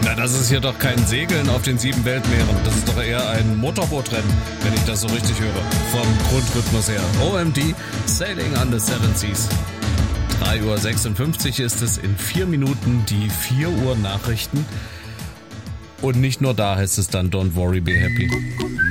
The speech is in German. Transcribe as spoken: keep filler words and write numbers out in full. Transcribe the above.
Na, das ist hier doch kein Segeln auf den sieben Weltmeeren. Das ist doch eher ein Motorbootrennen, wenn ich das so richtig höre. Vom Grundrhythmus her. O M D, Sailing on the Seven Seas. drei Uhr sechsundfünfzig ist es, in vier Minuten die vier Uhr Nachrichten. Und nicht nur da heißt es dann Don't worry, be happy.